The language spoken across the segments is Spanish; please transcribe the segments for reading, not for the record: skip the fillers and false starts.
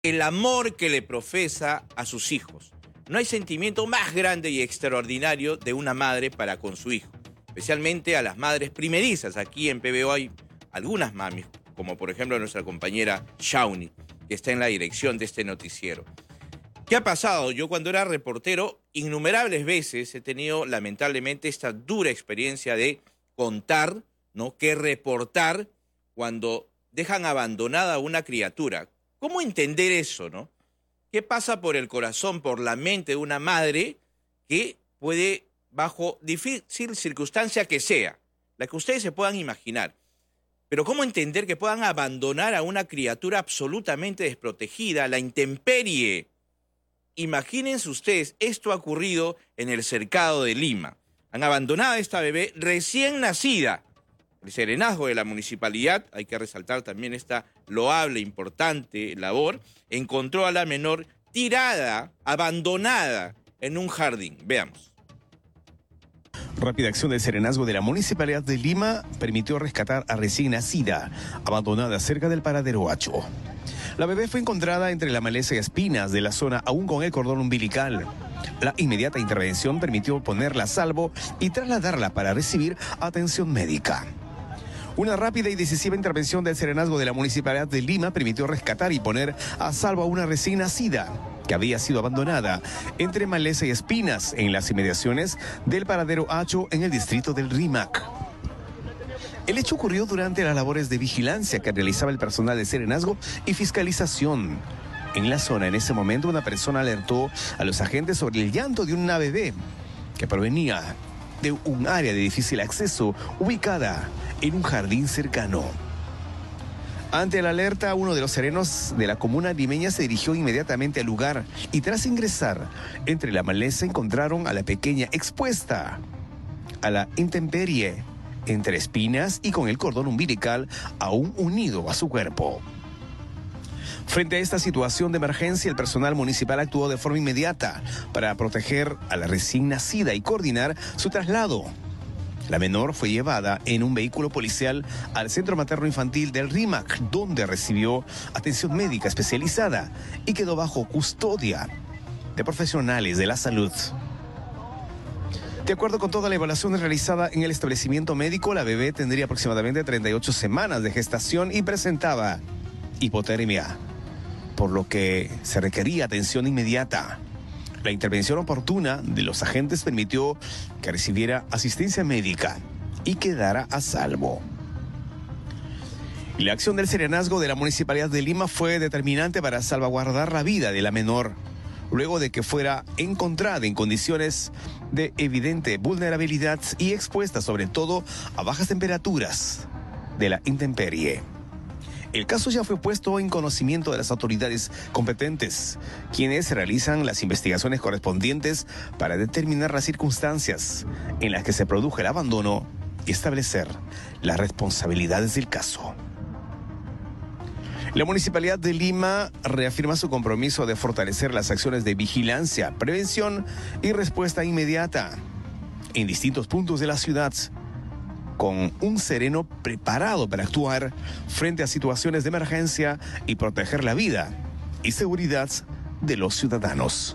el amor que le profesa a sus hijos. No hay sentimiento más grande y extraordinario de una madre para con su hijo, especialmente a las madres primerizas. Aquí en PBO hay algunas mamis, como por ejemplo nuestra compañera Shauni, que está en la dirección de este noticiero. ¿Qué ha pasado? Yo cuando era reportero, innumerables veces he tenido lamentablemente esta dura experiencia de contar, ¿no?, que reportar cuando dejan abandonada a una criatura. ¿Cómo entender eso, no? ¿Qué pasa por el corazón, por la mente de una madre que puede, bajo difícil circunstancia que sea, la que ustedes se puedan imaginar, pero cómo entender que puedan abandonar a una criatura absolutamente desprotegida, a la intemperie? Imagínense ustedes, esto ha ocurrido en el Cercado de Lima. Han abandonado a esta bebé recién nacida. El serenazgo de la municipalidad, hay que resaltar también esta loable, importante labor, encontró a la menor tirada, abandonada en un jardín. Veamos. Rápida acción del serenazgo de la Municipalidad de Lima permitió rescatar a recién nacida, abandonada cerca del paradero Hacho. La bebé fue encontrada entre la maleza y espinas de la zona, aún con el cordón umbilical. La inmediata intervención permitió ponerla a salvo y trasladarla para recibir atención médica. Una rápida y decisiva intervención del serenazgo de la Municipalidad de Lima permitió rescatar y poner a salvo a una recién nacida que había sido abandonada entre maleza y espinas en las inmediaciones del paradero Hacho en el distrito del Rímac. El hecho ocurrió durante las labores de vigilancia que realizaba el personal de serenazgo y fiscalización. En la zona, en ese momento, una persona alertó a los agentes sobre el llanto de una bebé que provenía de un área de difícil acceso ubicada en un jardín cercano. Ante la alerta, uno de los serenos de la comuna limeña se dirigió inmediatamente al lugar y tras ingresar entre la maleza encontraron a la pequeña expuesta a la intemperie, entre espinas y con el cordón umbilical aún unido a su cuerpo. Frente a esta situación de emergencia, el personal municipal actuó de forma inmediata para proteger a la recién nacida y coordinar su traslado. La menor fue llevada en un vehículo policial al Centro Materno Infantil del Rímac, donde recibió atención médica especializada y quedó bajo custodia de profesionales de la salud. De acuerdo con toda la evaluación realizada en el establecimiento médico, la bebé tendría aproximadamente 38 semanas de gestación y presentaba hipotermia, por lo que se requería atención inmediata. La intervención oportuna de los agentes permitió que recibiera asistencia médica y quedara a salvo. La acción del serenazgo de la Municipalidad de Lima fue determinante para salvaguardar la vida de la menor, luego de que fuera encontrada en condiciones de evidente vulnerabilidad y expuesta sobre todo a bajas temperaturas de la intemperie. El caso ya fue puesto en conocimiento de las autoridades competentes, quienes realizan las investigaciones correspondientes para determinar las circunstancias en las que se produjo el abandono y establecer las responsabilidades del caso. La Municipalidad de Lima reafirma su compromiso de fortalecer las acciones de vigilancia, prevención y respuesta inmediata en distintos puntos de la ciudad, con un sereno preparado para actuar frente a situaciones de emergencia y proteger la vida y seguridad de los ciudadanos.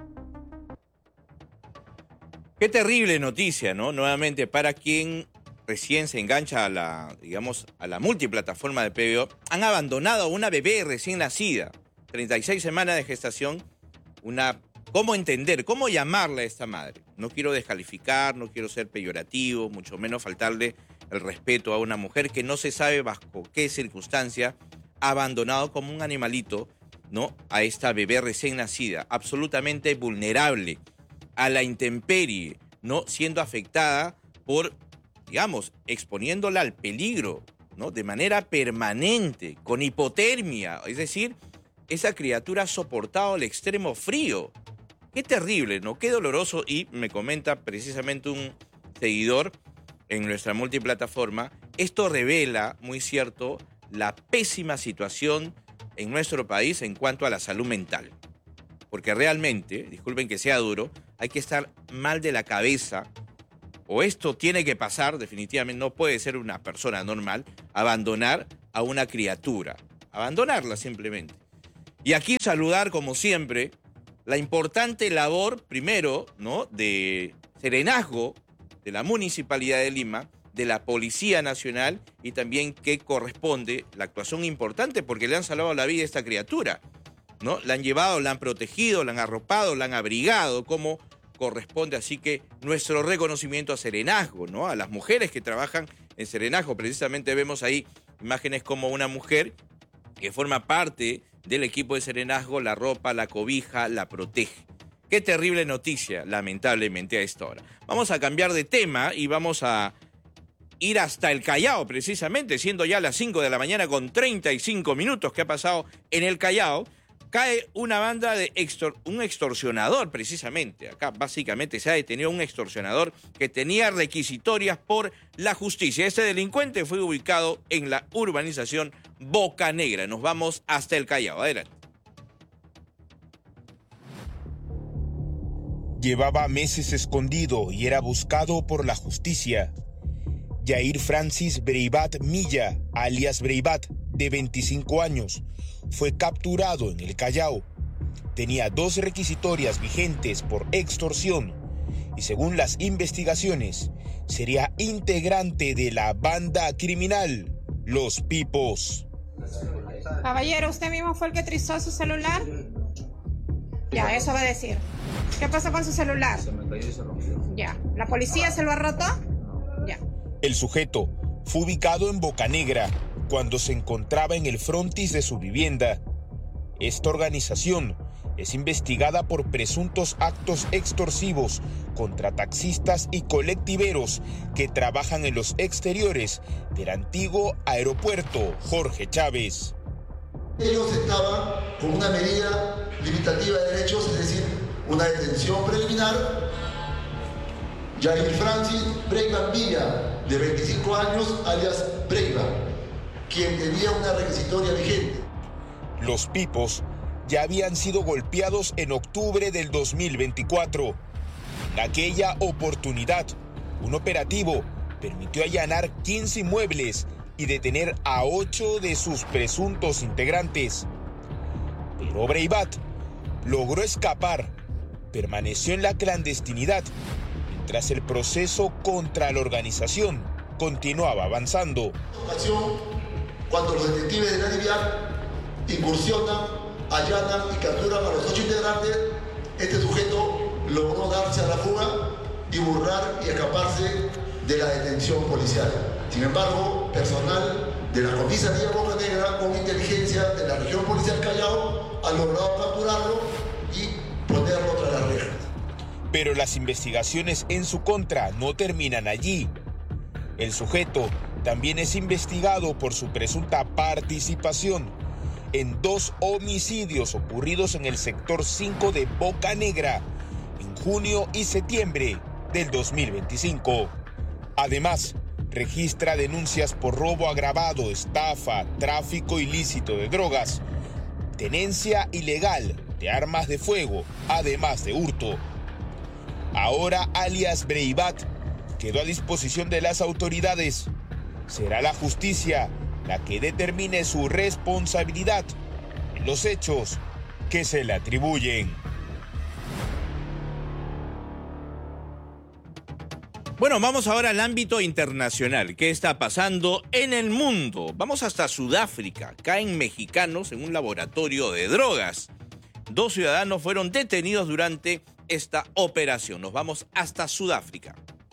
Qué terrible noticia, ¿no? Nuevamente, para quien recién se engancha a la, digamos, a la multiplataforma de PBO, han abandonado a una bebé recién nacida, 36 semanas de gestación, ¿cómo entender, cómo llamarle a esta madre? No quiero descalificar, no quiero ser peyorativo, mucho menos faltarle el respeto a una mujer que no se sabe bajo qué circunstancia ha abandonado como un animalito, ¿no?, a esta bebé recién nacida, absolutamente vulnerable a la intemperie, ¿no?, siendo afectada por, digamos, exponiéndola al peligro, ¿no?, de manera permanente, con hipotermia, es decir, esa criatura ha soportado el extremo frío. Qué terrible, ¿no? Qué doloroso. Y me comenta precisamente un seguidor en nuestra multiplataforma, esto revela, muy cierto, la pésima situación en nuestro país en cuanto a la salud mental. Porque realmente, disculpen que sea duro, hay que estar mal de la cabeza, o esto tiene que pasar, definitivamente no puede ser una persona normal, abandonar a una criatura, abandonarla simplemente. Y aquí saludar, como siempre, la importante labor, primero, ¿no?, de serenazgo de la Municipalidad de Lima, de la Policía Nacional, y también que corresponde la actuación importante porque le han salvado la vida a esta criatura, ¿no? La han llevado, la han protegido, la han arropado, la han abrigado como corresponde. Así que nuestro reconocimiento a Serenazgo, ¿no?, a las mujeres que trabajan en Serenazgo. Precisamente vemos ahí imágenes como una mujer que forma parte del equipo de Serenazgo, la ropa, la cobija, la protege. Qué terrible noticia, lamentablemente, a esta hora. Vamos a cambiar de tema y vamos a ir hasta el Callao, precisamente, siendo ya las 5 de la mañana con 35 minutos que ha pasado en el Callao. Cae una banda de un extorsionador, precisamente. Acá básicamente se ha detenido un extorsionador que tenía requisitorias por la justicia. Este delincuente fue ubicado en la urbanización Boca Negra. Nos vamos hasta el Callao. Adelante. Llevaba meses escondido y era buscado por la justicia. Jair Francis Breibat Milla, alias Breibat, de 25 años, fue capturado en el Callao. Tenía 2 requisitorias vigentes por extorsión y, según las investigaciones, sería integrante de la banda criminal Los Pipos. Caballero, ¿usted mismo fue el que trizó su celular? Ya, eso va a decir. ¿Qué pasó con su celular? Se me cayó y se rompió. Ya. ¿La policía se lo ha roto? Ya. El sujeto fue ubicado en Boca Negra cuando se encontraba en el frontis de su vivienda. Esta organización es investigada por presuntos actos extorsivos contra taxistas y colectiveros que trabajan en los exteriores del antiguo aeropuerto Jorge Chávez. Ellos estaban con una medida limitativa de derechos, es decir, una detención preliminar. Jair Francis Breibat Milla, de 25 años, alias Breibat, quien tenía una requisitoria vigente. Los Pipos ya habían sido golpeados en octubre del 2024. En aquella oportunidad, un operativo permitió allanar 15 inmuebles y detener a 8 de sus presuntos integrantes. Pero Breibat logró escapar, permaneció en la clandestinidad, mientras el proceso contra la organización continuaba avanzando. Cuando los detectives de la DIVIAC incursionan, allanan y capturan a los 8 integrantes, este sujeto logró darse a la fuga y burlar y escaparse de la detención policial. Sin embargo, personal de la comisaría Boca Negra con inteligencia de la región policial Callao ha logrado capturarlo y ponerlo tras las rejas. Pero las investigaciones en su contra no terminan allí. El sujeto también es investigado por su presunta participación en 2 homicidios ocurridos en el sector 5 de Boca Negra en junio y septiembre del 2025. Además, registra denuncias por robo agravado, estafa, tráfico ilícito de drogas, tenencia ilegal de armas de fuego, además de hurto. Ahora, alias Breibat, quedó a disposición de las autoridades. Será la justicia la que determine su responsabilidad en los hechos que se le atribuyen. Bueno, vamos ahora al ámbito internacional. ¿Qué está pasando en el mundo? Vamos hasta Sudáfrica. Caen mexicanos en un laboratorio de drogas. 2 ciudadanos fueron detenidos durante esta operación. Nos vamos hasta Sudáfrica.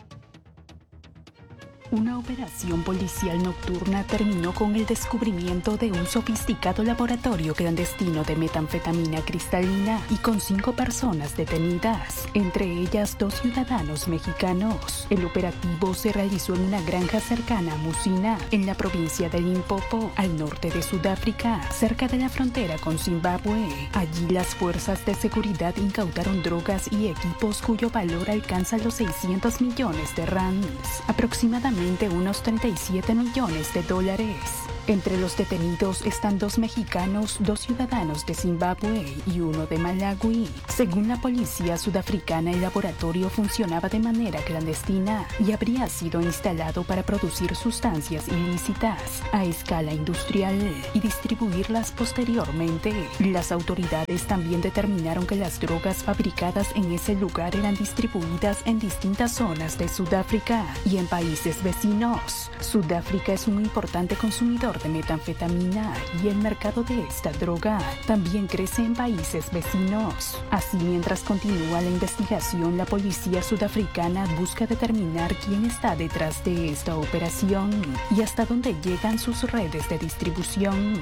Una operación policial nocturna terminó con el descubrimiento de un sofisticado laboratorio clandestino de metanfetamina cristalina y con 5 personas detenidas, entre ellas 2 ciudadanos mexicanos. El operativo se realizó en una granja cercana a Musina, en la provincia de Limpopo, al norte de Sudáfrica, cerca de la frontera con Zimbabue. Allí las fuerzas de seguridad incautaron drogas y equipos cuyo valor alcanza los 600 millones de rands, aproximadamente unos $37 millones. Entre los detenidos están 2 mexicanos, 2 ciudadanos de Zimbabue y 1 de Malawi. Según la policía sudafricana, el laboratorio funcionaba de manera clandestina y habría sido instalado para producir sustancias ilícitas a escala industrial y distribuirlas posteriormente. Las autoridades también determinaron que las drogas fabricadas en ese lugar eran distribuidas en distintas zonas de Sudáfrica y en países vecinos. Sudáfrica es un importante consumidor de metanfetamina y el mercado de esta droga también crece en países vecinos. Así, mientras continúa la investigación, la policía sudafricana busca determinar quién está detrás de esta operación y hasta dónde llegan sus redes de distribución.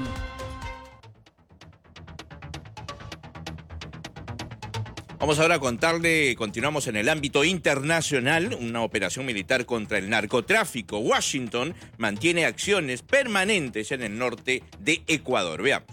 Vamos ahora a contarle, continuamos en el ámbito internacional, una operación militar contra el narcotráfico. Washington mantiene acciones permanentes en el norte de Ecuador. Veamos.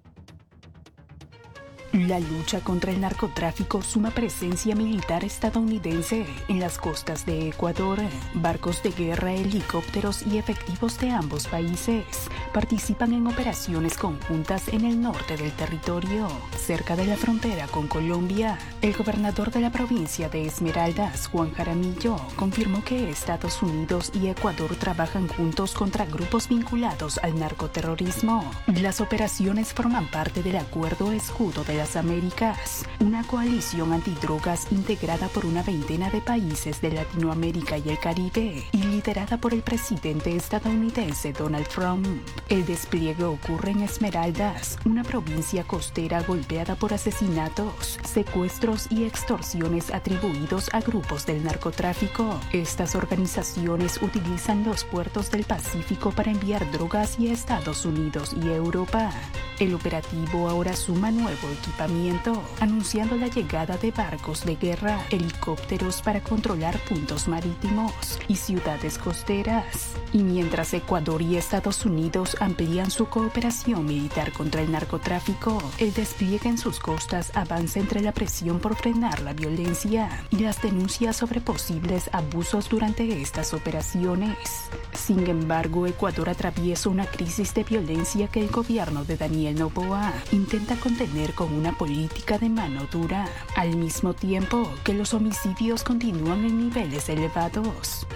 La lucha contra el narcotráfico suma presencia militar estadounidense en las costas de Ecuador. Barcos de guerra, helicópteros y efectivos de ambos países participan en operaciones conjuntas en el norte del territorio, cerca de la frontera con Colombia. El gobernador de la provincia de Esmeraldas, Juan Jaramillo, confirmó que Estados Unidos y Ecuador trabajan juntos contra grupos vinculados al narcoterrorismo. Las operaciones forman parte del Acuerdo Escudo de las Américas, una coalición antidrogas integrada por una veintena de países de Latinoamérica y el Caribe y liderada por el presidente estadounidense Donald Trump. El despliegue ocurre en Esmeraldas, una provincia costera golpeada por asesinatos, secuestros y extorsiones atribuidos a grupos del narcotráfico. Estas organizaciones utilizan los puertos del Pacífico para enviar drogas hacia Estados Unidos y Europa. El operativo ahora suma nuevo equipamiento, anunciando la llegada de barcos de guerra, helicópteros para controlar puntos marítimos y ciudades costeras. Y mientras Ecuador y Estados Unidos amplían su cooperación militar contra el narcotráfico, el despliegue en sus costas avanza entre la presión por frenar la violencia y las denuncias sobre posibles abusos durante estas operaciones. Sin embargo, Ecuador atraviesa una crisis de violencia que el gobierno de Daniel Noboa intenta contener con una política de mano dura, al mismo tiempo que los homicidios continúan en niveles elevados.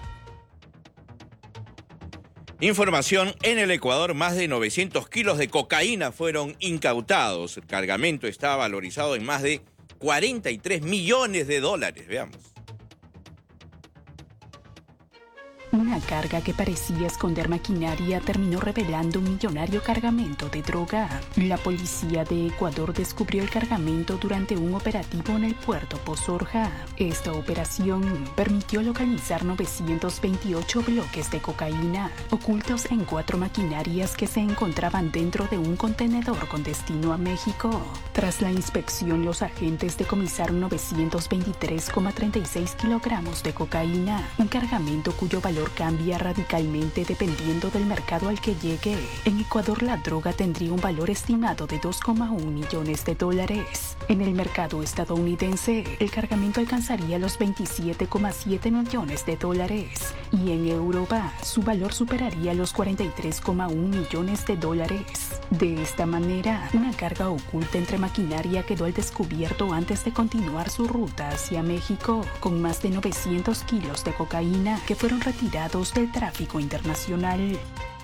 Información: en el Ecuador, más de 900 kilos de cocaína fueron incautados. El cargamento está valorizado en más de 43 millones de dólares. Veamos. Una carga que parecía esconder maquinaria terminó revelando un millonario cargamento de droga. La policía de Ecuador descubrió el cargamento durante un operativo en el puerto Pozorja. Esta operación permitió localizar 928 bloques de cocaína ocultos en 4 maquinarias que se encontraban dentro de un contenedor con destino a México. Tras la inspección, los agentes decomisaron 923,36 kilogramos de cocaína, un cargamento cuyo valor cambia radicalmente dependiendo del mercado al que llegue. En Ecuador, la droga tendría un valor estimado de 2,1 millones de dólares. En el mercado estadounidense, el cargamento alcanzaría los 27,7 millones de dólares y en Europa, su valor superaría los 43,1 millones de dólares. De esta manera, una carga oculta entre maquinaria quedó al descubierto antes de continuar su ruta hacia México, con más de 900 kilos de cocaína que fueron retirados del tráfico internacional.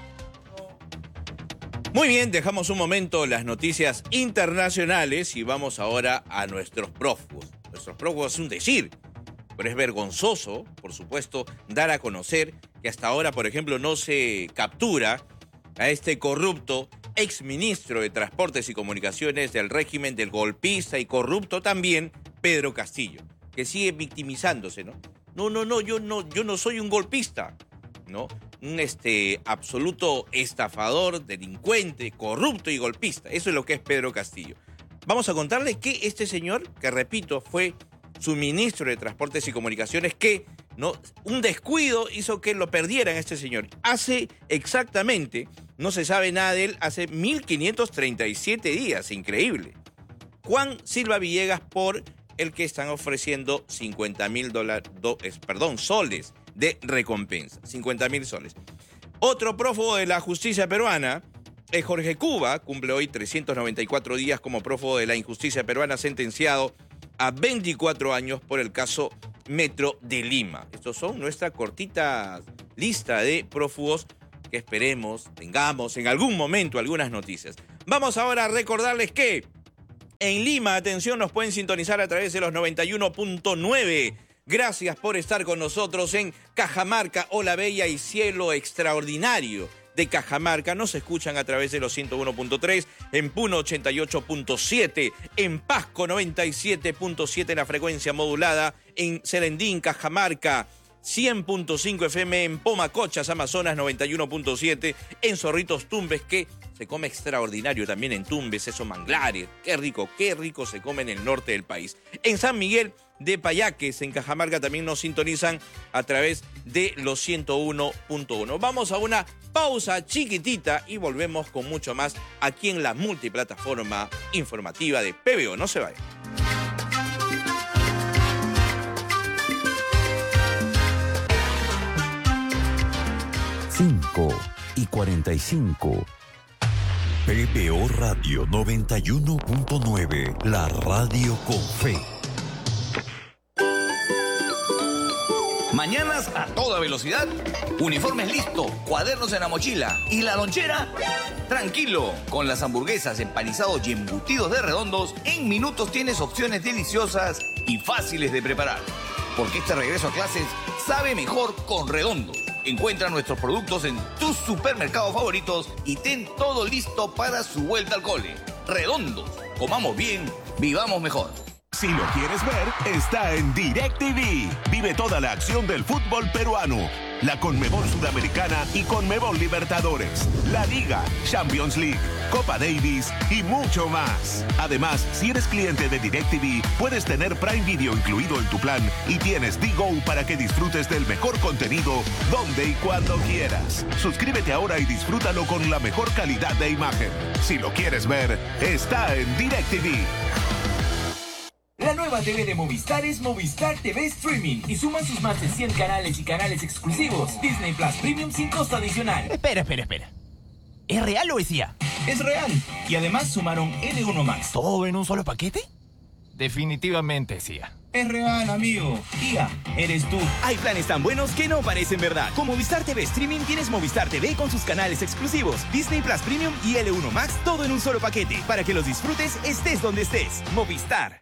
Muy bien, dejamos un momento las noticias internacionales y vamos ahora a nuestros prófugos. Nuestros prófugos es un decir, pero es vergonzoso, por supuesto, dar a conocer que hasta ahora, por ejemplo, no se captura a este corrupto exministro de Transportes y Comunicaciones del régimen del golpista y corrupto también, Pedro Castillo, que sigue victimizándose, ¿no? Yo no soy un golpista, ¿no? Un absoluto estafador, delincuente, corrupto y golpista. Eso es lo que es Pedro Castillo. Vamos a contarle que este señor, que repito, fue su ministro de Transportes y Comunicaciones, que ¿no? un descuido hizo que lo perdieran este señor. Hace exactamente, no se sabe nada de él, hace 1537 días, increíble. Juan Silva Villegas, por el que están ofreciendo 50.000 soles de recompensa, 50.000 soles. Otro prófugo de la justicia peruana es Jorge Cuba, cumple hoy 394 días como prófugo de la injusticia peruana, sentenciado a 24 años por el caso Metro de Lima. Estos son nuestra cortita lista de prófugos que esperemos tengamos en algún momento algunas noticias. Vamos ahora a recordarles que en Lima, atención, nos pueden sintonizar a través de los 91.9. Gracias por estar con nosotros en Cajamarca, Ola Bella y Cielo Extraordinario de Cajamarca. Nos escuchan a través de los 101.3, en Puno 88.7, en Pasco 97.7 en la frecuencia modulada, en Serendín, Cajamarca 100.5 FM, en Pomacochas, Amazonas 91.7, en Zorritos, Tumbes, que se come extraordinario también en Tumbes, esos manglares. Qué rico se come en el norte del país. En San Miguel de Payaques, en Cajamarca, también nos sintonizan a través de los 101.1. Vamos a una pausa chiquitita y volvemos con mucho más aquí en la multiplataforma informativa de PBO. No se vayan. 5:45. PBO Radio 91.9, la radio con fe. Mañanas a toda velocidad, uniformes listos, cuadernos en la mochila y la lonchera. Tranquilo, con las hamburguesas, empanizados y embutidos de Redondos, en minutos tienes opciones deliciosas y fáciles de preparar. Porque este regreso a clases sabe mejor con Redondos. Encuentra nuestros productos en tus supermercados favoritos y ten todo listo para su vuelta al cole. Redondos, comamos bien, vivamos mejor. Si lo quieres ver, está en DirecTV. Vive toda la acción del fútbol peruano. La Conmebol Sudamericana y Conmebol Libertadores. La Liga, Champions League, Copa Davis y mucho más. Además, si eres cliente de DirecTV, puedes tener Prime Video incluido en tu plan y tienes D-Go para que disfrutes del mejor contenido donde y cuando quieras. Suscríbete ahora y disfrútalo con la mejor calidad de imagen. Si lo quieres ver, está en DirecTV. La nueva TV de Movistar es Movistar TV Streaming y suman sus más de 100 canales y canales exclusivos. Disney Plus Premium sin costo adicional. Espera. ¿Es real o es IA? Es real. Y además sumaron L1 Max. ¿Todo en un solo paquete? Definitivamente es IA. Es real, amigo. IA, eres tú. Hay planes tan buenos que no parecen verdad. Con Movistar TV Streaming tienes Movistar TV con sus canales exclusivos, Disney Plus Premium y L1 Max, todo en un solo paquete. Para que los disfrutes estés donde estés. Movistar.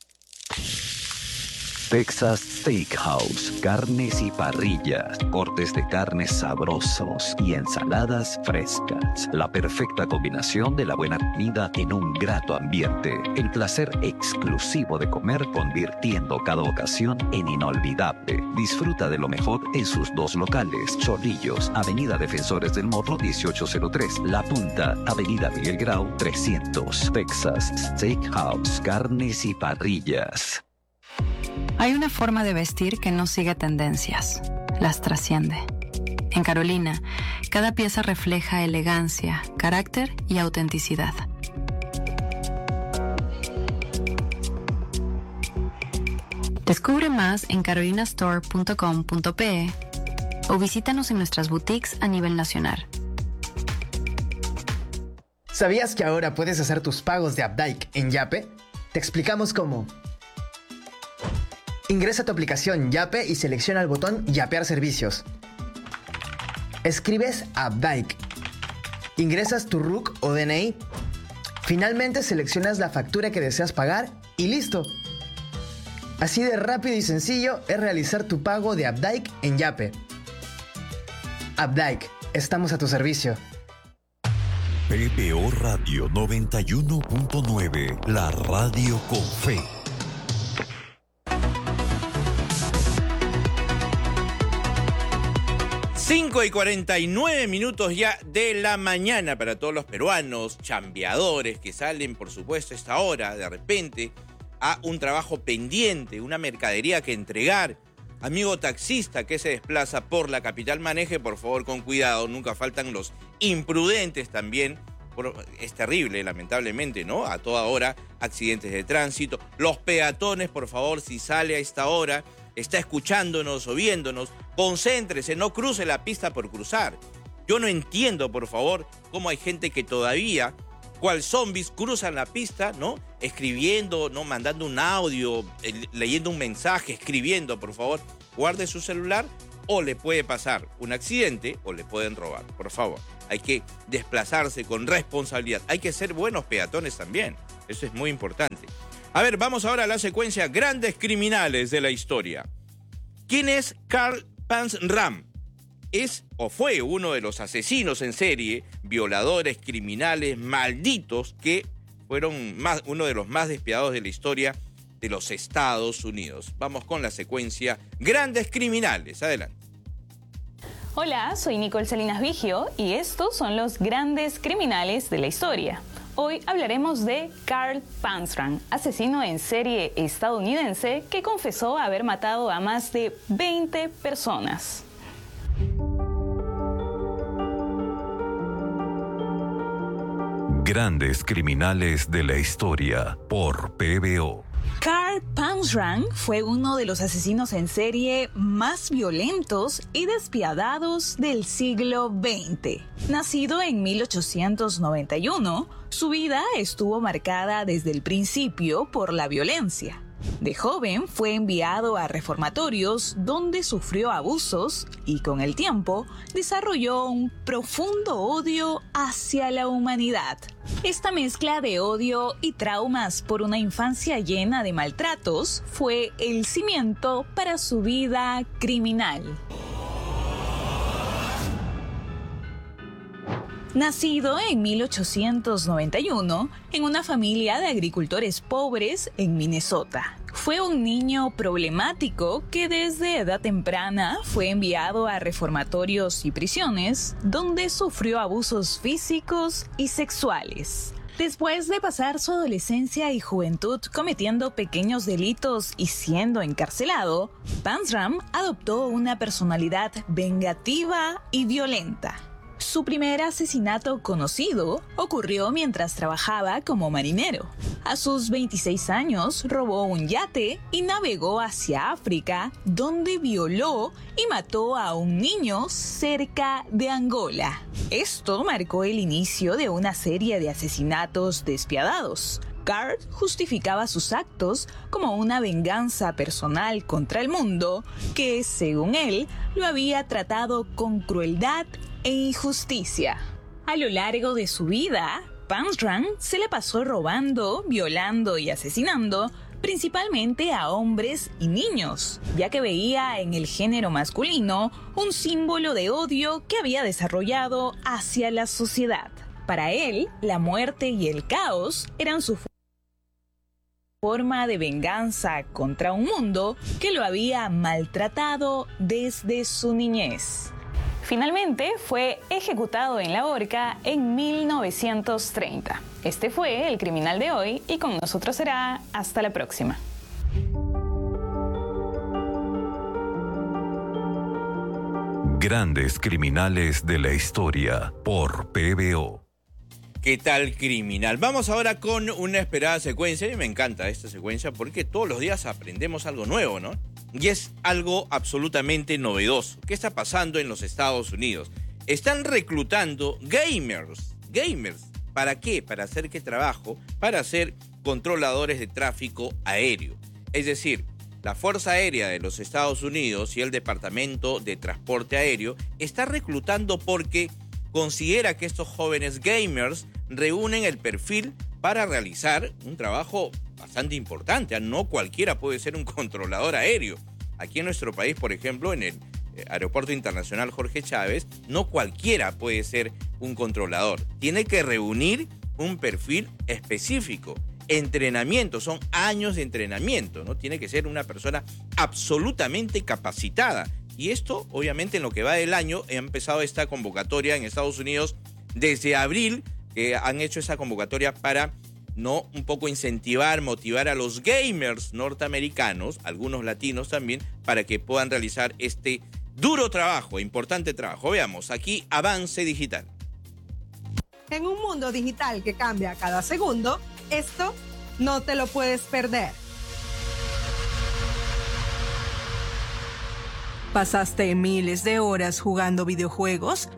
Texas Steakhouse, carnes y parrillas, cortes de carnes sabrosos y ensaladas frescas. La perfecta combinación de la buena comida en un grato ambiente. El placer exclusivo de comer convirtiendo cada ocasión en inolvidable. Disfruta de lo mejor en sus dos locales. Chorrillos, Avenida Defensores del Morro 1803. La Punta, Avenida Miguel Grau 300. Texas Steakhouse, carnes y parrillas. Hay una forma de vestir que no sigue tendencias, las trasciende. En Carolina, cada pieza refleja elegancia, carácter y autenticidad. Descubre más en carolinastore.com.pe o visítanos en nuestras boutiques a nivel nacional. ¿Sabías que ahora puedes hacer tus pagos de Updike en Yape? Te explicamos cómo. Ingresa a tu aplicación Yape y selecciona el botón Yapear servicios. Escribes Updike. Ingresas tu RUC o DNI. Finalmente seleccionas la factura que deseas pagar y listo. Así de rápido y sencillo es realizar tu pago de Updike en Yape. Updike, estamos a tu servicio. PBO Radio 91.9, la radio con fe. 5:49 ya de la mañana para todos los peruanos, chambeadores que salen, por supuesto, a esta hora, de repente, a un trabajo pendiente, una mercadería que entregar. Amigo taxista que se desplaza por la capital, maneje por favor con cuidado, nunca faltan los imprudentes también. Es terrible, lamentablemente, ¿no? A toda hora, accidentes de tránsito. Los peatones, por favor, si sale a esta hora, está escuchándonos o viéndonos, concéntrese, no cruce la pista por cruzar. Yo no entiendo, por favor, cómo hay gente que todavía, cual zombies, cruzan la pista, ¿no? Escribiendo, ¿no? Mandando un audio, leyendo un mensaje, escribiendo, por favor. Guarde su celular o le puede pasar un accidente o le pueden robar, por favor. Hay que desplazarse con responsabilidad. Hay que ser buenos peatones también. Eso es muy importante. A ver, vamos ahora a la secuencia Grandes Criminales de la Historia. ¿Quién es Carl Panzram? Es o fue uno de los asesinos en serie, violadores, criminales, malditos, que fueron uno de los más despiadados de la historia de los Estados Unidos. Vamos con la secuencia Grandes Criminales. Adelante. Hola, soy Nicole Salinas Vigio y estos son los grandes criminales de la historia. Hoy hablaremos de Carl Panzram, asesino en serie estadounidense que confesó haber matado a más de 20 personas. Grandes criminales de la historia por PBO. Carl Panzram fue uno de los asesinos en serie más violentos y despiadados del siglo XX. Nacido en 1891, su vida estuvo marcada desde el principio por la violencia. De joven fue enviado a reformatorios donde sufrió abusos y con el tiempo desarrolló un profundo odio hacia la humanidad. Esta mezcla de odio y traumas por una infancia llena de maltratos fue el cimiento para su vida criminal. Nacido en 1891 en una familia de agricultores pobres en Minnesota. Fue un niño problemático que desde edad temprana fue enviado a reformatorios y prisiones donde sufrió abusos físicos y sexuales. Después de pasar su adolescencia y juventud cometiendo pequeños delitos y siendo encarcelado, Panzram adoptó una personalidad vengativa y violenta. Su primer asesinato conocido ocurrió mientras trabajaba como marinero. A sus 26 años robó un yate y navegó hacia África, donde violó y mató a un niño cerca de Angola. Esto marcó el inicio de una serie de asesinatos despiadados. Carl justificaba sus actos como una venganza personal contra el mundo que, según él, lo había tratado con crueldad e injusticia. A lo largo de su vida, Panzram se le pasó robando, violando y asesinando principalmente a hombres y niños, ya que veía en el género masculino un símbolo de odio que había desarrollado hacia la sociedad. Para él, la muerte y el caos eran su forma de venganza contra un mundo que lo había maltratado desde su niñez. Finalmente fue ejecutado en la horca en 1930. Este fue el criminal de hoy y con nosotros será hasta la próxima. Grandes criminales de la historia por PBO. ¿Qué tal, criminal? Vamos ahora con una esperada secuencia y me encanta esta secuencia porque todos los días aprendemos algo nuevo, ¿no? Y es algo absolutamente novedoso. ¿Qué está pasando en los Estados Unidos? Están reclutando gamers. ¿Gamers? ¿Para qué? ¿Para hacer qué trabajo? Para ser controladores de tráfico aéreo. Es decir, la Fuerza Aérea de los Estados Unidos y el Departamento de Transporte Aéreo está reclutando porque considera que estos jóvenes gamers reúnen el perfil para realizar un trabajo bastante importante. No cualquiera puede ser un controlador aéreo. Aquí en nuestro país, por ejemplo, en el Aeropuerto Internacional Jorge Chávez, no cualquiera puede ser un controlador. Tiene que reunir un perfil específico. Entrenamiento, son años de entrenamiento, ¿no? Tiene que ser una persona absolutamente capacitada. Y esto, obviamente, en lo que va del año, ha empezado esta convocatoria en Estados Unidos desde abril, que han hecho esa convocatoria para un poco incentivar, motivar a los gamers norteamericanos, algunos latinos también, para que puedan realizar este duro trabajo, importante trabajo. Veamos, aquí Avance Digital. En un mundo digital que cambia cada segundo, esto no te lo puedes perder. ¿Pasaste miles de horas jugando videojuegos?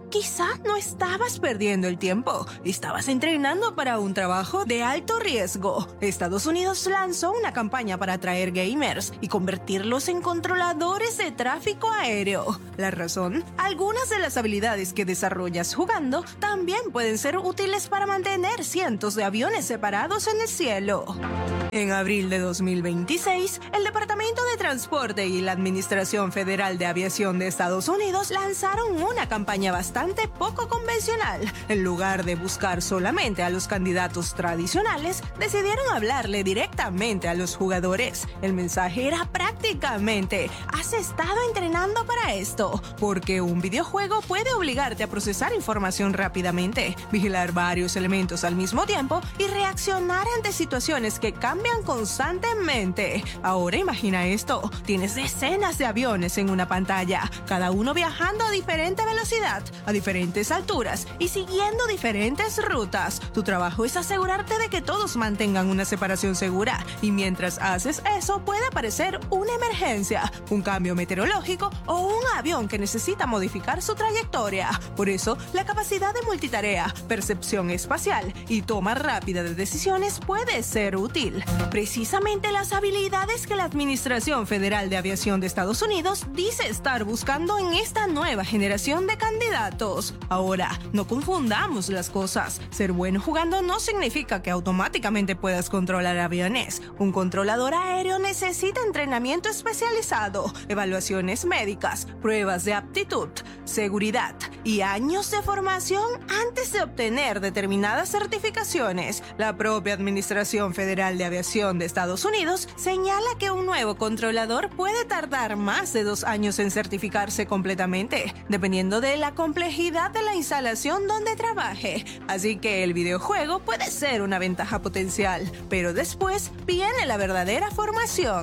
Quizá no estabas perdiendo el tiempo, estabas entrenando para un trabajo de alto riesgo. Estados Unidos lanzó una campaña para atraer gamers y convertirlos en controladores de tráfico aéreo. La razón: algunas de las habilidades que desarrollas jugando también pueden ser útiles para mantener cientos de aviones separados en el cielo. En abril de 2026, el Departamento de Transporte y la Administración Federal de Aviación de Estados Unidos lanzaron una campaña bastante poco convencional. En lugar de buscar solamente a los candidatos tradicionales, decidieron hablarle directamente a los jugadores. El mensaje era prácticamente: ¿has estado entrenando para esto? Porque un videojuego puede obligarte a procesar información rápidamente, vigilar varios elementos al mismo tiempo y reaccionar ante situaciones que cambian constantemente. Ahora imagina esto: tienes decenas de aviones en una pantalla, cada uno viajando a diferente velocidad, a diferentes alturas y siguiendo diferentes rutas. Tu trabajo es asegurarte de que todos mantengan una separación segura, y mientras haces eso puede aparecer una emergencia, un cambio meteorológico o un avión que necesita modificar su trayectoria. Por eso, la capacidad de multitarea, percepción espacial y toma rápida de decisiones puede ser útil. Precisamente las habilidades que la Administración Federal de Aviación de Estados Unidos dice estar buscando en esta nueva generación de candidatos. Ahora, no confundamos las cosas. Ser bueno jugando no significa que automáticamente puedas controlar aviones. Un controlador aéreo necesita entrenamiento especializado, evaluaciones médicas, pruebas de aptitud, seguridad y años de formación antes de obtener determinadas certificaciones. La propia Administración Federal de Aviación de Estados Unidos señala que un nuevo controlador puede tardar más de 2 años en certificarse completamente, dependiendo de la complejidad de la instalación donde trabaje. Así que el videojuego puede ser una ventaja potencial, pero después viene la verdadera formación.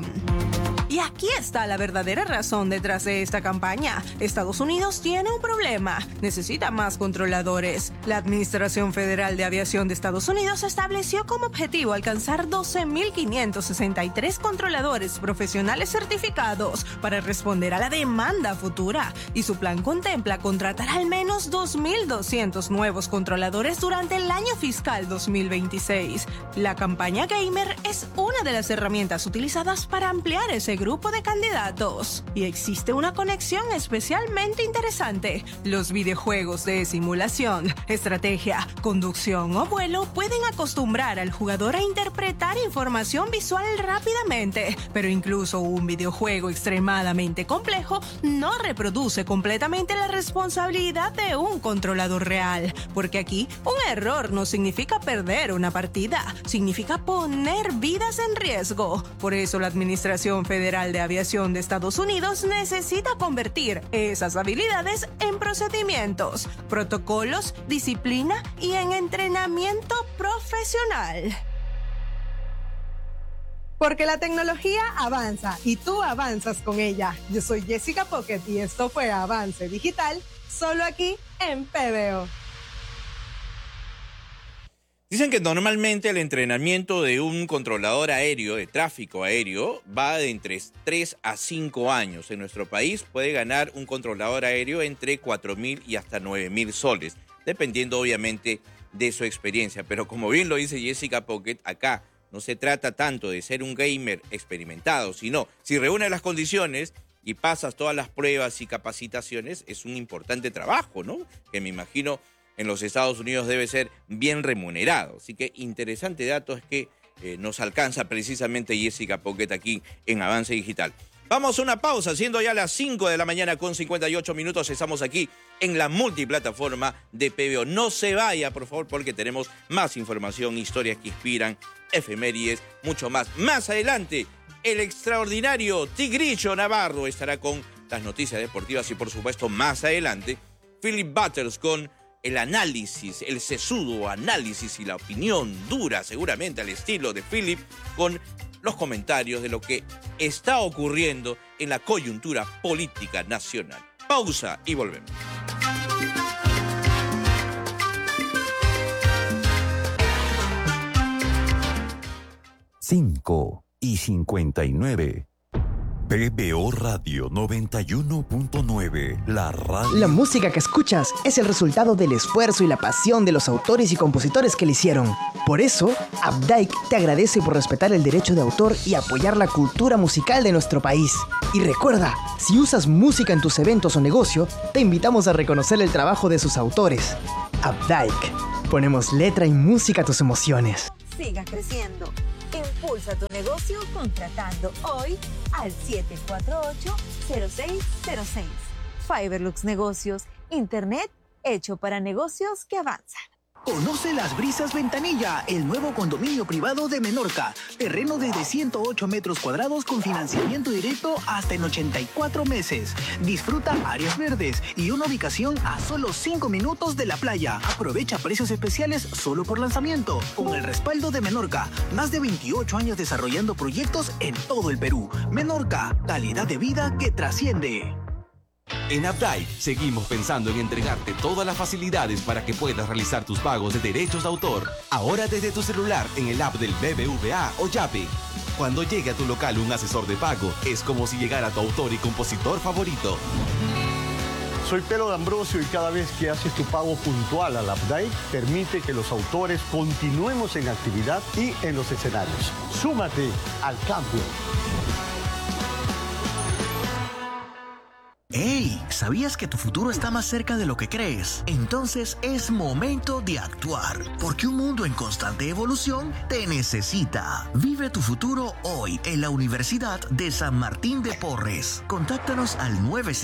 Y aquí está la verdadera razón detrás de esta campaña. Estados Unidos tiene un problema. Necesita más controladores. La Administración Federal de Aviación de Estados Unidos estableció como objetivo alcanzar 12.563 controladores profesionales certificados para responder a la demanda futura. Y su plan contempla contratar al menos 2.200 nuevos controladores durante el año fiscal 2026. La campaña Gamer es una de las herramientas utilizadas para ampliar ese grupo de candidatos. Y existe una conexión especialmente interesante. Los videojuegos de simulación, estrategia, conducción o vuelo pueden acostumbrar al jugador a interpretar información visual rápidamente, pero incluso un videojuego extremadamente complejo no reproduce completamente la responsabilidad de un controlador real, porque aquí un error no significa perder una partida, significa poner vidas en riesgo. Por eso la Administración Federal de Aviación de Estados Unidos necesita convertir esas habilidades en procedimientos, protocolos, disciplina y en entrenamiento profesional. Porque la tecnología avanza y tú avanzas con ella. Yo soy Jessica Pocket y esto fue Avance Digital, solo aquí en PBO. Dicen que normalmente el entrenamiento de un controlador aéreo, de tráfico aéreo, va de entre 3 a 5 años. En nuestro país puede ganar un controlador aéreo entre 4.000 y hasta 9.000 soles, dependiendo obviamente de su experiencia. Pero como bien lo dice Jessica Pocket, acá no se trata tanto de ser un gamer experimentado, sino si reúnes las condiciones y pasas todas las pruebas y capacitaciones, es un importante trabajo, ¿no? Que me imagino en los Estados Unidos debe ser bien remunerado. Así que interesante dato es que nos alcanza precisamente Jessica Pocket aquí en Avance Digital. Vamos a una pausa, siendo ya las 5 de la mañana con 58 minutos. Estamos aquí en la multiplataforma de PBO. No se vaya, por favor, porque tenemos más información, historias que inspiran, efemérides, mucho más. Más adelante, el extraordinario Tigrillo Navarro estará con las noticias deportivas y, por supuesto, más adelante, Philip Butters con el análisis, el sesudo análisis y la opinión dura, seguramente al estilo de Philip, con los comentarios de lo que está ocurriendo en la coyuntura política nacional. Pausa y volvemos. 5:59. PBO Radio 91.9, la radio. La música que escuchas es el resultado del esfuerzo y la pasión de los autores y compositores que la hicieron. Por eso, Updike te agradece por respetar el derecho de autor y apoyar la cultura musical de nuestro país. Y recuerda, si usas música en tus eventos o negocio, te invitamos a reconocer el trabajo de sus autores. Updike. Ponemos letra y música a tus emociones. Siga creciendo. Impulsa tu negocio contratando hoy al 748-0606. Fiberlux Negocios, Internet hecho para negocios que avanzan. Conoce Las Brisas Ventanilla, el nuevo condominio privado de Menorca. Terreno desde 108 metros cuadrados con financiamiento directo hasta en 84 meses. Disfruta áreas verdes y una ubicación a solo 5 minutos de la playa. Aprovecha precios especiales solo por lanzamiento. Con el respaldo de Menorca, más de 28 años desarrollando proyectos en todo el Perú. Menorca, calidad de vida que trasciende. En Updike seguimos pensando en entregarte todas las facilidades para que puedas realizar tus pagos de derechos de autor. Ahora desde tu celular en el app del BBVA o Yape. Cuando llegue a tu local un asesor de pago, es como si llegara tu autor y compositor favorito. Soy Pedro D'Ambrosio y cada vez que haces tu pago puntual al Updike, permite que los autores continuemos en actividad y en los escenarios. Súmate al cambio. ¡Hey! ¿Sabías que tu futuro está más cerca de lo que crees? Entonces es momento de actuar, porque un mundo en constante evolución te necesita. Vive tu futuro hoy en la Universidad de San Martín de Porres. Contáctanos al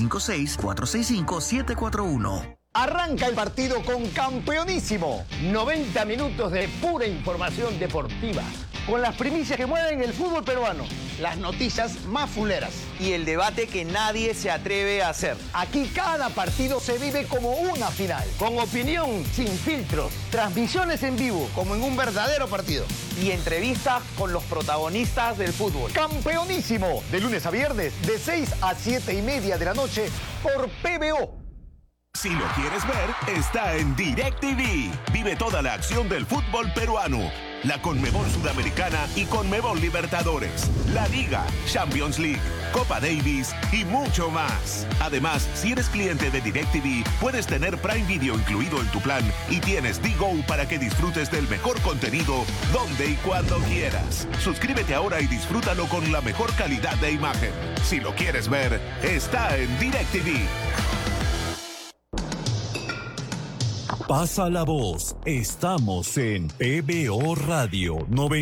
956-465-741. Arranca el partido con Campeonísimo. 90 minutos de pura información deportiva. Con las primicias que mueven el fútbol peruano. Las noticias más fuleras. Y el debate que nadie se atreve a hacer. Aquí cada partido se vive como una final. Con opinión sin filtros. Transmisiones en vivo, como en un verdadero partido. Y entrevistas con los protagonistas del fútbol. Campeonísimo. De lunes a viernes, de 6 a 7:30 de la noche, por PBO. Si lo quieres ver, está en DirecTV. Vive toda la acción del fútbol peruano. La Conmebol Sudamericana y Conmebol Libertadores. La Liga, Champions League, Copa Davis y mucho más. Además, si eres cliente de DirecTV, puedes tener Prime Video incluido en tu plan y tienes Digo para que disfrutes del mejor contenido donde y cuando quieras. Suscríbete ahora y disfrútalo con la mejor calidad de imagen. Si lo quieres ver, está en DirecTV. Pasa la voz. Estamos en PBO Radio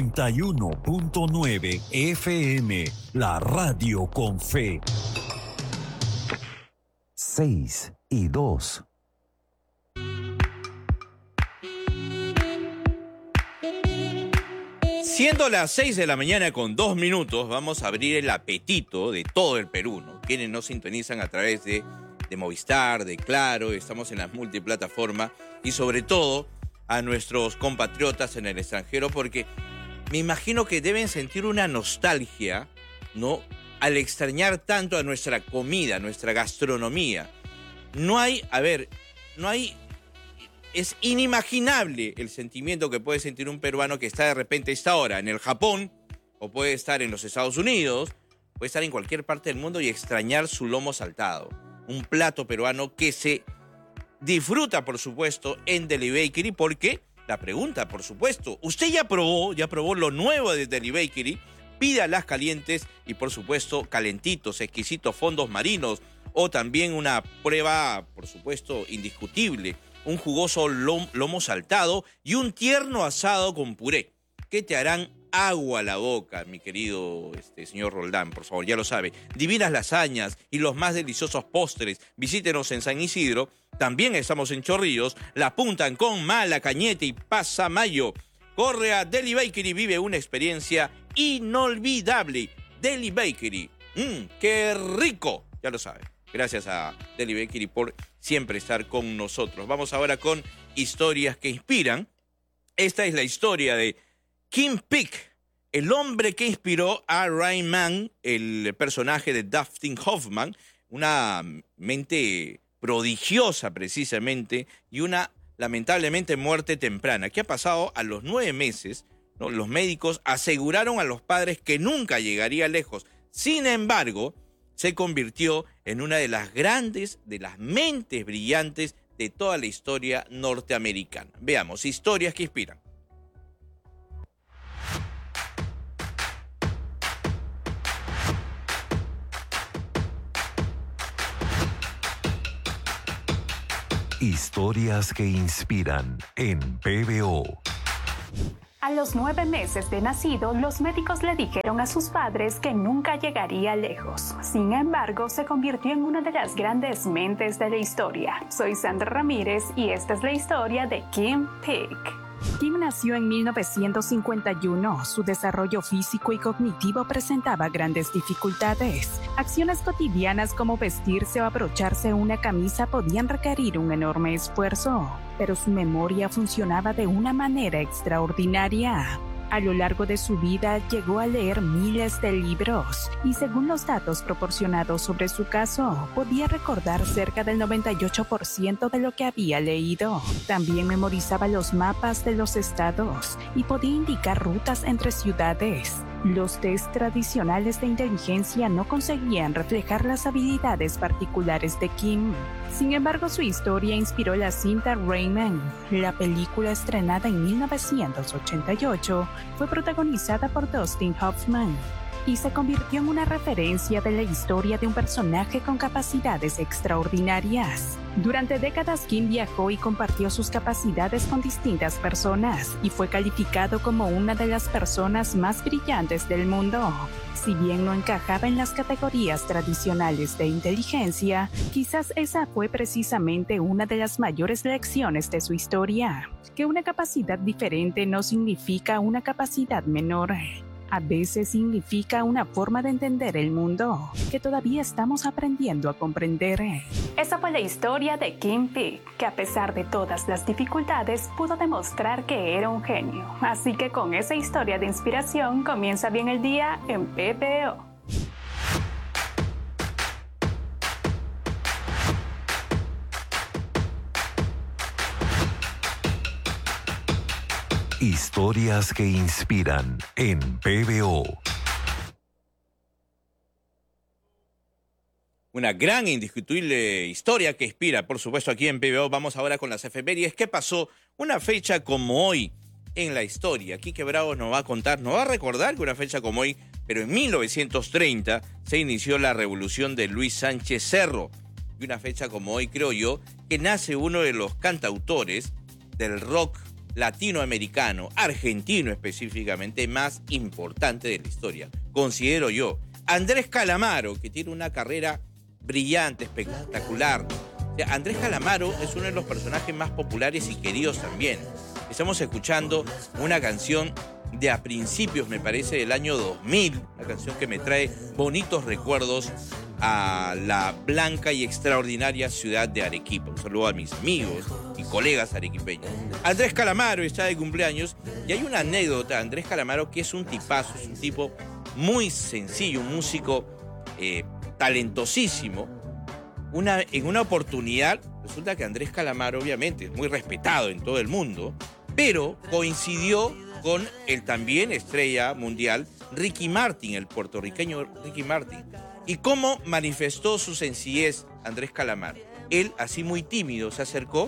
91.9 FM, la radio con fe. 6:02. Siendo las 6 de la mañana con 2 minutos, vamos a abrir el apetito de todo el Perú, ¿no? Quienes nos sintonizan a través de Movistar, de Claro, estamos en las multiplataformas y sobre todo a nuestros compatriotas en el extranjero, porque me imagino que deben sentir una nostalgia, ¿no? Al extrañar tanto a nuestra comida, nuestra gastronomía. Es inimaginable el sentimiento que puede sentir un peruano que está de repente a esta hora en el Japón, o puede estar en los Estados Unidos, puede estar en cualquier parte del mundo y extrañar su lomo saltado. Un plato peruano que se disfruta, por supuesto, en Deli Bakery, porque la pregunta, por supuesto, usted ya probó lo nuevo de Deli Bakery, pídalas calientes y, por supuesto, calentitos, exquisitos fondos marinos, o también una prueba, por supuesto, indiscutible, un jugoso lomo saltado y un tierno asado con puré, que te harán agua a la boca, mi querido señor Roldán, por favor, ya lo sabe. Divinas lasañas y los más deliciosos postres. Visítenos en San Isidro. También estamos en Chorrillos, La Punta, Ancón, Mala, Cañete y Pasamayo. Corre a Deli Bakery y vive una experiencia inolvidable. Deli Bakery. ¡Qué rico! Ya lo sabe. Gracias a Deli Bakery por siempre estar con nosotros. Vamos ahora con historias que inspiran. Esta es la historia de Kim Peek, el hombre que inspiró a Rain Man, el personaje de Dustin Hoffman, una mente prodigiosa precisamente y una lamentablemente muerte temprana. ¿Qué ha pasado? A los 9 meses, ¿no? Los médicos aseguraron a los padres que nunca llegaría lejos. Sin embargo, se convirtió en una de las grandes, de las mentes brillantes de toda la historia norteamericana. Veamos, historias que inspiran. Historias que inspiran en PBO. A los 9 meses de nacido, los médicos le dijeron a sus padres que nunca llegaría lejos. Sin embargo, se convirtió en una de las grandes mentes de la historia. Soy Sandra Ramírez y esta es la historia de Kim Peek. Kim nació en 1951. Su desarrollo físico y cognitivo presentaba grandes dificultades. Acciones cotidianas como vestirse o abrocharse una camisa podían requerir un enorme esfuerzo, pero su memoria funcionaba de una manera extraordinaria. A lo largo de su vida llegó a leer miles de libros y según los datos proporcionados sobre su caso, podía recordar cerca del 98% de lo que había leído. También memorizaba los mapas de los estados y podía indicar rutas entre ciudades. Los test tradicionales de inteligencia no conseguían reflejar las habilidades particulares de Kim. Sin embargo, su historia inspiró la cinta Rain Man. La película, estrenada en 1988, fue protagonizada por Dustin Hoffman y se convirtió en una referencia de la historia de un personaje con capacidades extraordinarias. Durante décadas, Kim viajó y compartió sus capacidades con distintas personas y fue calificado como una de las personas más brillantes del mundo. Si bien no encajaba en las categorías tradicionales de inteligencia, quizás esa fue precisamente una de las mayores lecciones de su historia, que una capacidad diferente no significa una capacidad menor. A veces significa una forma de entender el mundo que todavía estamos aprendiendo a comprender. Esa fue la historia de Kim Peek, que a pesar de todas las dificultades pudo demostrar que era un genio. Así que con esa historia de inspiración comienza bien el día en PBO. Historias que inspiran en PBO. Una gran e indiscutible historia que inspira, por supuesto, aquí en PBO. Vamos ahora con las efemérides. ¿Qué pasó una fecha como hoy en la historia? Quique Bravo nos va a contar, nos va a recordar que una fecha como hoy, pero en 1930, se inició la revolución de Luis Sánchez Cerro. Y una fecha como hoy, creo yo, que nace uno de los cantautores del rock latinoamericano, argentino específicamente, más importante de la historia, considero yo. Andrés Calamaro, que tiene una carrera brillante, espectacular. O sea, Andrés Calamaro es uno de los personajes más populares y queridos también. Estamos escuchando una canción de a principios, me parece, del año 2000, una canción que me trae bonitos recuerdos a la blanca y extraordinaria ciudad de Arequipa. Un saludo a mis amigos y colegas arequipeños. Andrés Calamaro está de cumpleaños y hay una anécdota de Andrés Calamaro que es un tipazo, es un tipo muy sencillo, un músico talentosísimo. En una oportunidad, resulta que Andrés Calamaro obviamente es muy respetado en todo el mundo, pero coincidió con el también estrella mundial Ricky Martin, el puertorriqueño Ricky Martin. ¿Y cómo manifestó su sencillez Andrés Calamaro? Él, así muy tímido, se acercó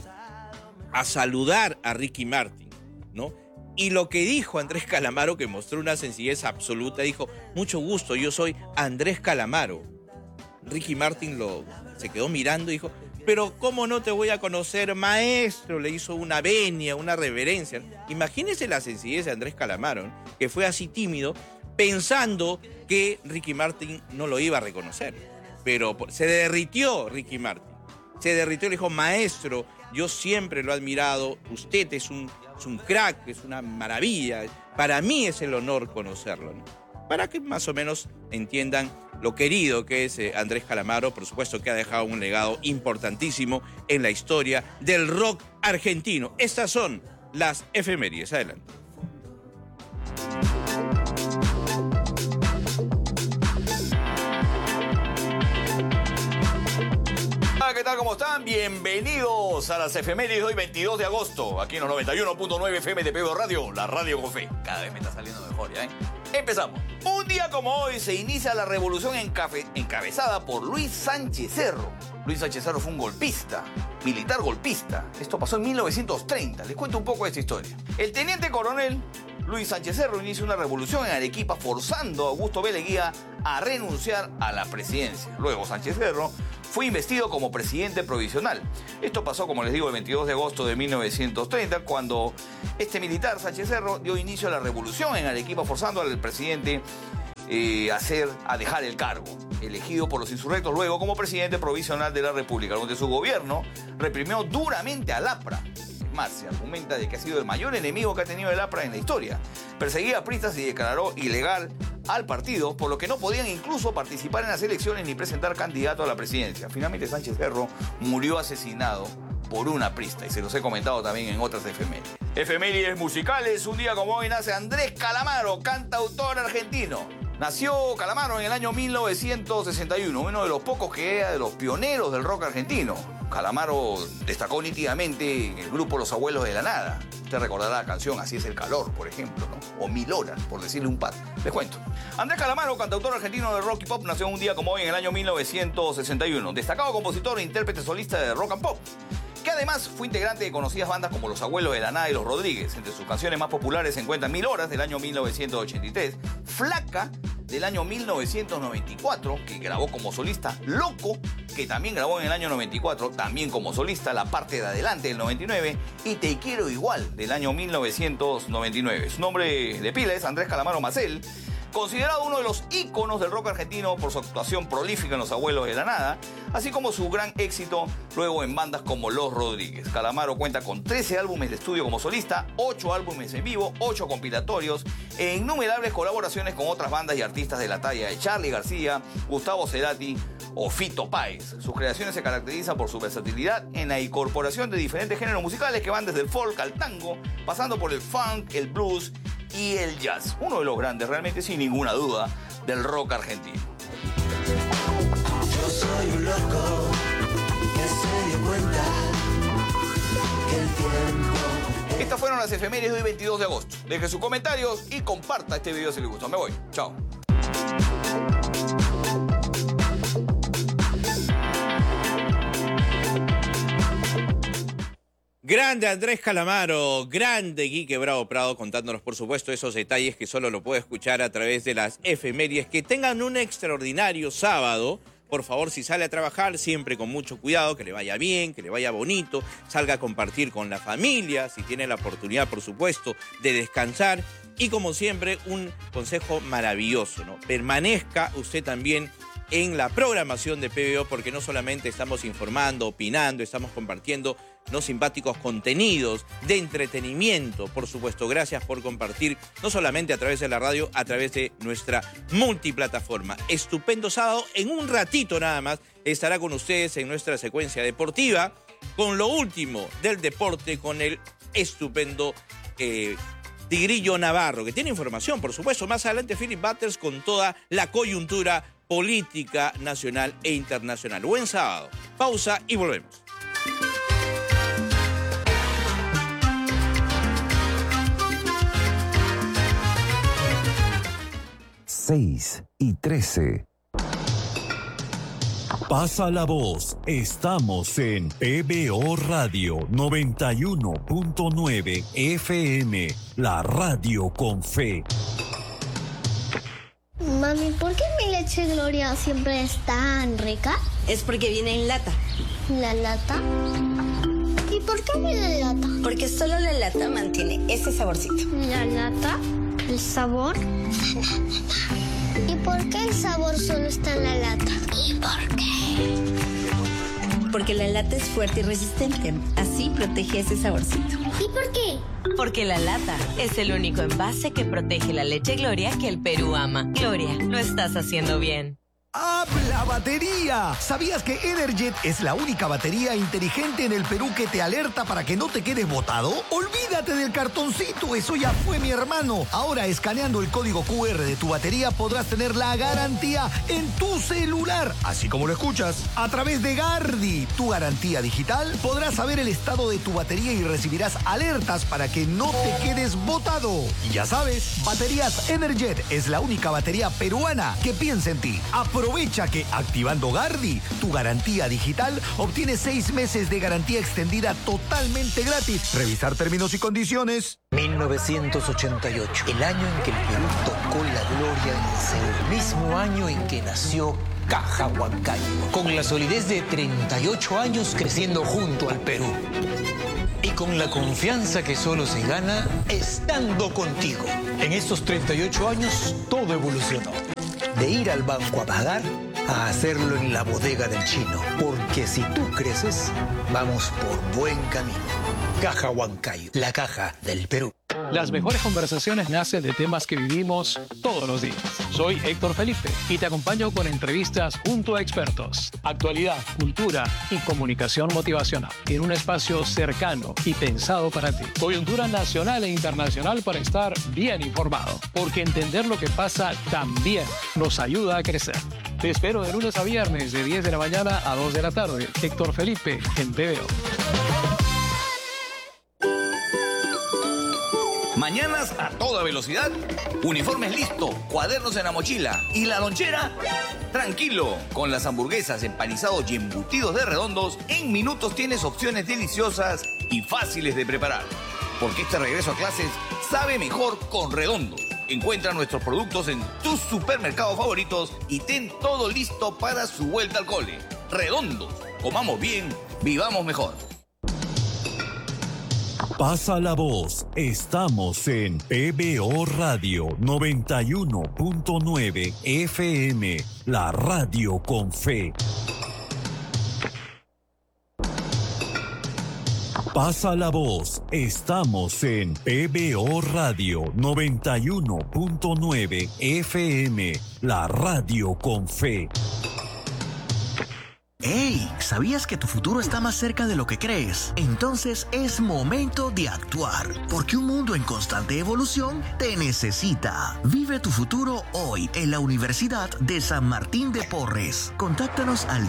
a saludar a Ricky Martin, ¿no? Y lo que dijo Andrés Calamaro, que mostró una sencillez absoluta, dijo: mucho gusto, yo soy Andrés Calamaro. Ricky Martin se quedó mirando y dijo: pero ¿cómo no te voy a conocer, maestro? Le hizo una venia, una reverencia. Imagínense la sencillez de Andrés Calamaro, que fue así tímido, pensando que Ricky Martin no lo iba a reconocer. Pero se derritió Ricky Martin. Se derritió y le dijo: maestro, yo siempre lo he admirado. Usted es un crack, es una maravilla. Para mí es el honor conocerlo, ¿no? Para que más o menos entiendan lo querido que es Andrés Calamaro. Por supuesto que ha dejado un legado importantísimo en la historia del rock argentino. Estas son las efemérides. Adelante. Hola, ¿qué tal? ¿Cómo están? Bienvenidos a las efemérides de hoy, 22 de agosto, aquí en los 91.9 FM de PBO Radio, la radio con fe. Cada vez me está saliendo mejor, ¿ya? Empezamos. Un día como hoy se inicia la revolución encabezada por Luis Sánchez Cerro. Luis Sánchez Cerro fue un golpista, militar golpista. Esto pasó en 1930. Les cuento un poco de esta historia. El teniente coronel Luis Sánchez Cerro inicia una revolución en Arequipa forzando a Augusto B. Leguía a renunciar a la presidencia. Luego Sánchez Cerro fue investido como presidente provisional. Esto pasó, como les digo, el 22 de agosto de 1930, cuando este militar, Sánchez Cerro, dio inicio a la revolución en Arequipa, forzando al presidente a dejar el cargo, elegido por los insurrectos luego como presidente provisional de la República, donde su gobierno reprimió duramente al APRA. Más, se argumenta de que ha sido el mayor enemigo que ha tenido el APRA en la historia. Perseguía a pristas y declaró ilegal al partido, por lo que no podían incluso participar en las elecciones ni presentar candidato a la presidencia. Finalmente Sánchez Cerro murió asesinado por una prista, y se los he comentado también en otras efemérides. Efemérides musicales, un día como hoy nace Andrés Calamaro, cantautor argentino. Nació Calamaro en el año 1961, uno de los pocos que era de los pioneros del rock argentino. Calamaro destacó nítidamente en el grupo Los Abuelos de la Nada. Usted recordará la canción Así es el calor, por ejemplo, ¿no? O 1000 horas, por decirle un par. Les cuento. Andrés Calamaro, cantautor argentino de rock y pop, nació un día como hoy en el año 1961. Destacado compositor e intérprete solista de rock and pop, que además fue integrante de conocidas bandas como Los Abuelos de la Nada y Los Rodríguez. Entre sus canciones más populares se encuentran 1000 horas del año 1983, Flaca del año 1994, que grabó como solista, Loco, que también grabó en el año 94, también como solista, La parte de adelante del 99, y Te quiero igual del año 1999. Su nombre de pila es Andrés Calamaro Macel, considerado uno de los íconos del rock argentino por su actuación prolífica en Los Abuelos de la Nada, así como su gran éxito luego en bandas como Los Rodríguez. Calamaro cuenta con 13 álbumes de estudio como solista, 8 álbumes en vivo, 8 compilatorios e innumerables colaboraciones con otras bandas y artistas de la talla de Charly García, Gustavo Cerati o Fito Páez. Sus creaciones se caracterizan por su versatilidad en la incorporación de diferentes géneros musicales que van desde el folk al tango, pasando por el funk, el blues y el jazz. Uno de los grandes, realmente sin ninguna duda, del rock argentino. Yo soy un loco que se dio cuenta que el tiempo... Estas fueron las efemérides de hoy 22 de agosto. Deje sus comentarios y comparta este video si les gustó. Me voy. Chao. Grande Andrés Calamaro, grande Quique Bravo Prado, contándonos por supuesto esos detalles que solo lo puede escuchar a través de las efemérides. Que tengan un extraordinario sábado. Por favor, si sale a trabajar, siempre con mucho cuidado, que le vaya bien, que le vaya bonito, salga a compartir con la familia, si tiene la oportunidad, por supuesto, de descansar. Y como siempre, un consejo maravilloso, ¿no? Permanezca usted también en la programación de PBO, porque no solamente estamos informando, opinando, estamos compartiendo simpáticos contenidos de entretenimiento, por supuesto. Gracias por compartir, no solamente a través de la radio, a través de nuestra multiplataforma. Estupendo sábado. En un ratito nada más estará con ustedes en nuestra secuencia deportiva con lo último del deporte, con el estupendo Tigrillo Navarro, que tiene información, por supuesto. Más adelante Philip Butters con toda la coyuntura política nacional e internacional. Buen sábado. Pausa y volvemos. 6:13. Pasa la voz. Estamos en PBO Radio 91.9 FM, la radio con fe. Mami, ¿por qué mi leche Gloria siempre es tan rica? Es porque viene en lata. ¿La lata? ¿Y por qué viene en lata? Porque solo la lata mantiene ese saborcito. ¿La lata? ¿El sabor? ¿Y por qué el sabor solo está en la lata? ¿Y por qué? Porque la lata es fuerte y resistente. Así protege ese saborcito. ¿Y por qué? Porque la lata es el único envase que protege la leche Gloria que el Perú ama. Gloria, lo estás haciendo bien. ¡Habla batería! ¿Sabías que Energet es la única batería inteligente en el Perú que te alerta para que no te quedes botado? Olvídate del cartoncito, eso ya fue, mi hermano. Ahora, escaneando el código QR de tu batería podrás tener la garantía en tu celular, así como lo escuchas. A través de Gardi, tu garantía digital, podrás saber el estado de tu batería y recibirás alertas para que no te quedes botado. Y ya sabes, Baterías Energet es la única batería peruana que piensa en ti. Aprovecha que activando Gardi, tu garantía digital, obtienes 6 meses de garantía extendida totalmente gratis. Revisar términos y condiciones. 1988, el año en que el Perú tocó la gloria en Seúl. Mismo año en que nació Caja Huancayo. Con la solidez de 38 años creciendo junto al Perú. Y con la confianza que solo se gana estando contigo. En estos 38 años todo evolucionó. De ir al banco a pagar, a hacerlo en la bodega del chino. Porque si tú creces, vamos por buen camino. Caja Huancayo, la caja del Perú. Las mejores conversaciones nacen de temas que vivimos todos los días. Soy Héctor Felipe y te acompaño con entrevistas junto a expertos, actualidad, cultura y comunicación motivacional en un espacio cercano y pensado para ti. Coyuntura nacional e internacional para estar bien informado, porque entender lo que pasa también nos ayuda a crecer. Te espero de lunes a viernes de 10 de la mañana a 2 de la tarde. Héctor Felipe en BBO. Mañanas a toda velocidad, uniformes listo, cuadernos en la mochila y la lonchera, tranquilo. Con las hamburguesas, empanizados y embutidos de Redondos, en minutos tienes opciones deliciosas y fáciles de preparar. Porque este regreso a clases sabe mejor con Redondos. Encuentra nuestros productos en tus supermercados favoritos y ten todo listo para su vuelta al cole. Redondos, comamos bien, vivamos mejor. Pasa la voz, estamos en PBO Radio 91.9 FM, la radio con fe. Pasa la voz, estamos en PBO Radio 91.9 FM, la radio con fe. ¡Hey! ¿Sabías que tu futuro está más cerca de lo que crees? Entonces es momento de actuar, porque un mundo en constante evolución te necesita. Vive tu futuro hoy en la Universidad de San Martín de Porres. Contáctanos al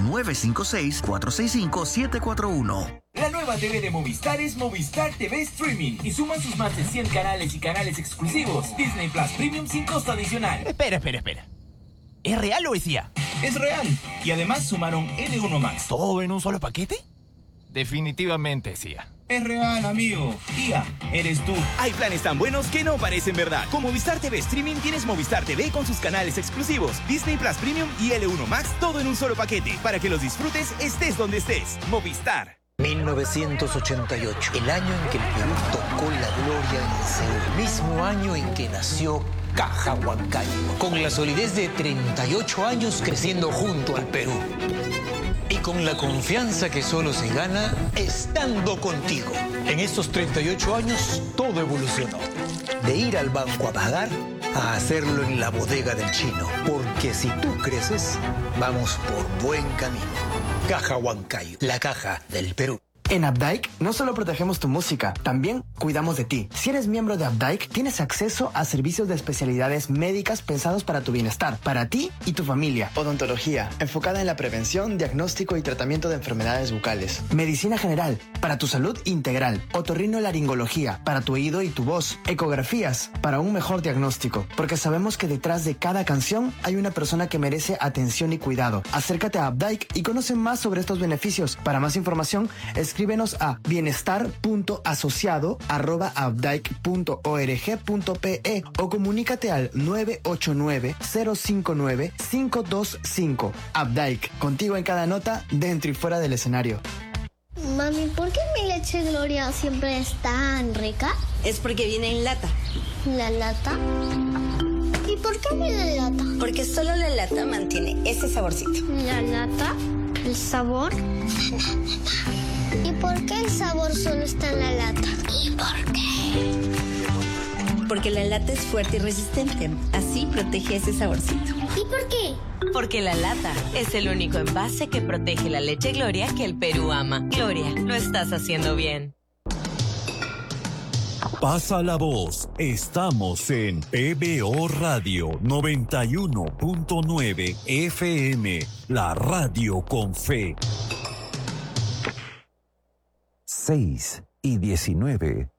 956-465-741. La nueva TV de Movistar es Movistar TV Streaming y suman sus más de 100 canales y canales exclusivos. Disney Plus Premium sin costo adicional. Espera. ¿Es real o es IA? Es real. Y además sumaron L1 Max. ¿Todo en un solo paquete? Definitivamente es IA. Es real, amigo. IA, eres tú. Hay planes tan buenos que no parecen verdad. Con Movistar TV Streaming tienes Movistar TV con sus canales exclusivos, Disney Plus Premium y L1 Max, todo en un solo paquete. Para que los disfrutes estés donde estés. Movistar. 1988, el año en que el Perú tocó la gloria en Seúl. Mismo año en que nació Caja Huancayo. Con la solidez de 38 años creciendo junto al Perú. Y con la confianza que solo se gana estando contigo. En estos 38 años todo evolucionó. De ir al banco a pagar, a hacerlo en la bodega del chino. Porque si tú creces, vamos por buen camino. Caja Huancayo, la caja del Perú. En Updike no solo protegemos tu música, también cuidamos de ti. Si eres miembro de Updike, tienes acceso a servicios de especialidades médicas pensados para tu bienestar, para ti y tu familia. Odontología, enfocada en la prevención, diagnóstico y tratamiento de enfermedades bucales. Medicina general, para tu salud integral. Otorrinolaringología, para tu oído y tu voz. Ecografías, para un mejor diagnóstico. Porque sabemos que detrás de cada canción hay una persona que merece atención y cuidado. Acércate a Updike y conoce más sobre estos beneficios. Para más información, escríbenos a bienestar.asociado@updike.org.pe o comunícate al 989-059-525. Updike, contigo en cada nota, dentro y fuera del escenario. Mami, ¿por qué mi leche Gloria siempre es tan rica? Es porque viene en lata. ¿La lata? ¿Y por qué viene en lata? Porque solo la lata mantiene ese saborcito. ¿La lata? ¿El sabor? ¿Y por qué el sabor solo está en la lata? ¿Y por qué? Porque la lata es fuerte y resistente. Así protege ese saborcito. ¿Y por qué? Porque La Lata es el único envase que protege la leche Gloria que el Perú ama. Gloria, lo estás haciendo bien. Pasa la voz. Estamos en PBO Radio 91.9 FM, la radio con fe. 6:19.